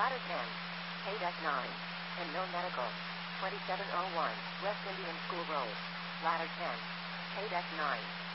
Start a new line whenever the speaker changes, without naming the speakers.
Ladder 10. KDEC 9. And no medical. 2701 West Indian School Road. Ladder 10. KDEC 9.